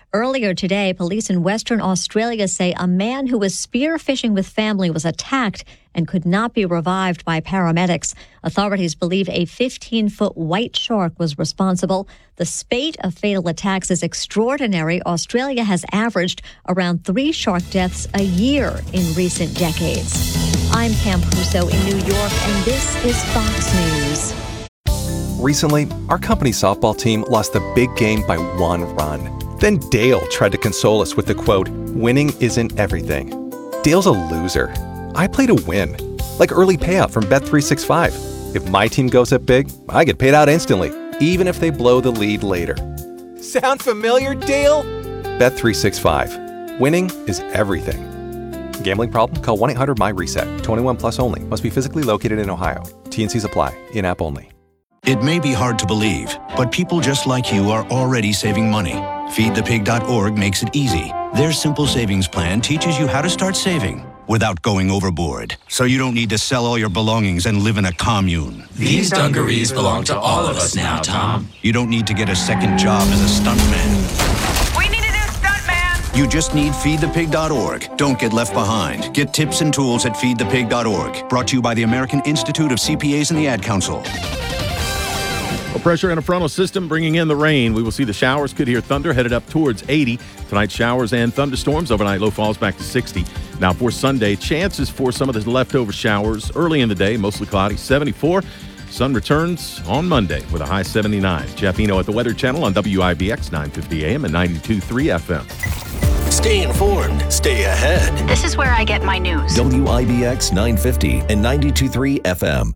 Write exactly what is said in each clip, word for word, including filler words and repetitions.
Earlier today, police in Western Australia say a man who was spearfishing with family was attacked and could not be revived by paramedics. Authorities believe a fifteen-foot white shark was responsible. The spate of fatal attacks is extraordinary. Australia has averaged around three shark deaths a year in recent decades. I'm Pam Puso in New York, and this is Fox News. Recently, our company softball team lost the big game by one run. Then Dale tried to console us with the quote, "Winning isn't everything." Dale's a loser. I play to win. Like early payout from Bet three sixty-five. If my team goes up big, I get paid out instantly, even if they blow the lead later. Sound familiar, Dale? Bet three sixty-five. Winning is everything. Gambling problem? Call one eight hundred M Y reset. twenty-one plus only. Must be physically located in Ohio. T N Cs apply. In-app only. It may be hard to believe, but people just like you are already saving money. feed the pig dot org makes it easy. Their simple savings plan teaches you how to start saving without going overboard, so you don't need to sell all your belongings and live in a commune. These dungarees belong to all of us now, Tom. You don't need to get a second job as a stuntman. We need a new stuntman! You just need feed the pig dot org. Don't get left behind. Get tips and tools at feed the pig dot org. Brought to you by the American Institute of C P As and the Ad Council. Well, pressure in a frontal system bringing in the rain. We will see the showers. Could hear thunder headed up towards eighty. Tonight, showers and thunderstorms. Overnight, low falls back to sixty. Now for Sunday, chances for some of the leftover showers early in the day, mostly cloudy, seventy-four. Sun returns on Monday with a high seventy-nine. Jeff Eno at the Weather Channel on W I B X nine fifty A M and ninety-two point three F M. Stay informed. Stay ahead. This is where I get my news. W I B X nine fifty and ninety-two point three F M.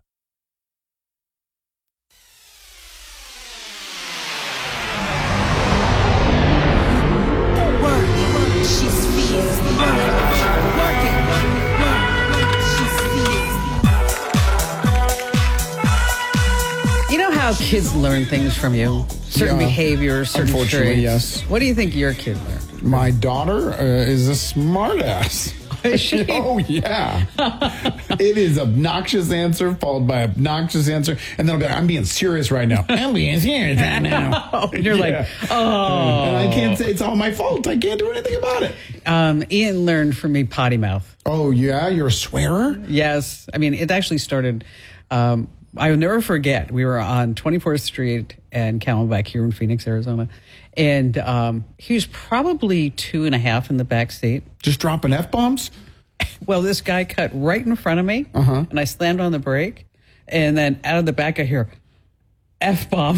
How kids learn things from you, certain Yeah. behaviors, certain Unfortunately, traits. yes. What do you think your kid learned? My daughter uh, is a smart ass. Is she? Oh, yeah. It is obnoxious answer followed by obnoxious answer. And then I'll be like, I'm being serious right now. I'm being serious right now. And you're Yeah. like, oh. And I can't say it's all my fault. I can't do anything about it. Um, Ian learned from me potty mouth. Oh, yeah? You're a swearer? Yes. I mean, it actually started... Um, I will never forget. We were on twenty-fourth Street and Camelback here in Phoenix, Arizona. And um, he was probably two and a half in the back seat. Just dropping F-bombs? Well, this guy cut right in front of me, Uh-huh. and I slammed on the brake. And then out of the back, I hear, F-bomb.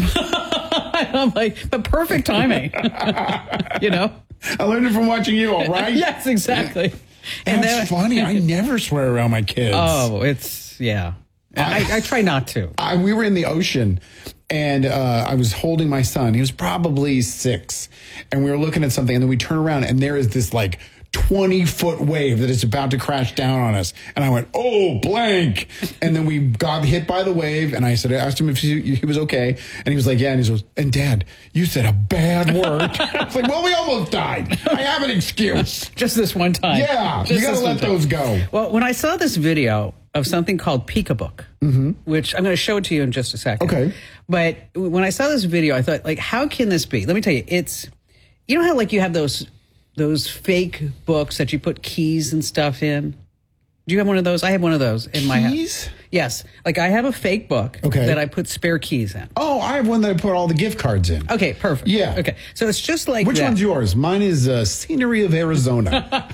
I'm like, but perfect timing. You know? I learned it from watching you, all right? Yes, exactly. And And that's then- funny. I never swear around my kids. Oh, it's, yeah. I, I try not to. I, we were in the ocean, and uh, I was holding my son. He was probably six, and we were looking at something, and then we turn around, and there is this like twenty-foot wave that is about to crash down on us. And I went, oh, blank. And then we got hit by the wave, and I said, I asked him if he, he was okay, and he was like, yeah. And he goes, and Dad, you said a bad word. I was like, well, we almost died. I have an excuse. Just this one time. Yeah, Just you got to this let one time. those go. Well, when I saw this video of something called Peekabook, Mm-hmm. which I'm going to show it to you in just a second. Okay. But when I saw this video, I thought, like, how can this be? Let me tell you, it's, you know how, like, you have those those fake books that you put keys and stuff in? Do you have one of those? I have one of those in my house. Keys? Yes. Like, I have a fake book Okay. that I put spare keys in. Oh, I have one that I put all the gift cards in. Okay, perfect. Yeah. Okay. So it's just like Which that. one's yours? Mine is uh, Scenery of Arizona.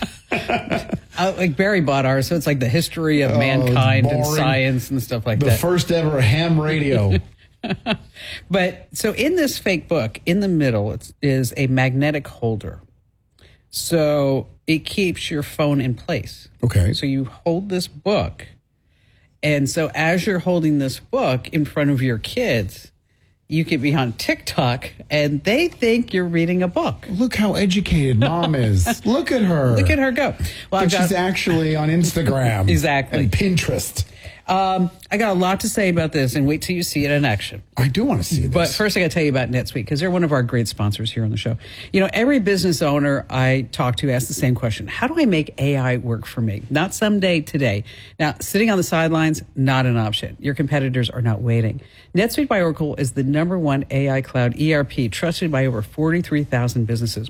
Uh, like Barry bought ours, so it's like the history of Oh, mankind and boring. science and stuff like The that. first ever ham radio. But so in this fake book, in the middle it's, is a magnetic holder. So it keeps your phone in place. Okay. So you hold this book. And so as you're holding this book in front of your kids, you can be on TikTok and they think you're reading a book. Look how educated Mom is. Look at her. Look at her go. Well, But I've got, she's actually on Instagram. Exactly. And Pinterest. um, I got a lot to say about this, and wait till you see it in action. I do want to see this. But first, I got to tell you about NetSuite, because they're one of our great sponsors here on the show. You know, every business owner I talk to asks the same question. How do I make A I work for me? Not someday, today. Now, sitting on the sidelines, not an option. Your competitors are not waiting. NetSuite by Oracle is the number one A I cloud E R P trusted by over forty-three thousand businesses.